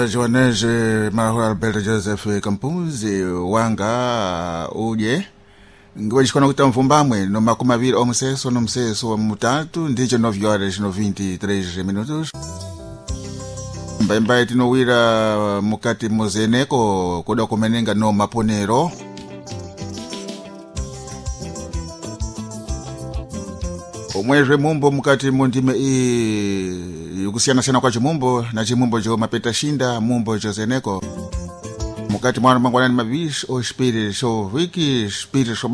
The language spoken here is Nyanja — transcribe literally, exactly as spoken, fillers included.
Joanes Mahua Alberto Joseph Kampuzi wanga uje ngwechikona kuita mvumbamwe no makumi abiri omuseso no museso wa mutatu ndicho nove horas no vinte e três minutos. Mbaimbaya tinowira mukati mozeneko kuda kumenenga no maponero omwezve mumbo mukati mondime i kusiyana sana kwa chimumbo na chimumbo jo mapeta shinda mumbo jo zeneko mukati mwana mangwanani mabish o spiri so wiki spiri so